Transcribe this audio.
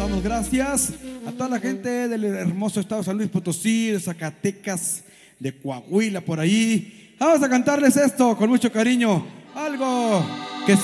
damos gracias a toda la gente del hermoso estado de San Luis Potosí, de Zacatecas, de Coahuila, por ahí. Vamos a cantarles esto con mucho cariño. Algo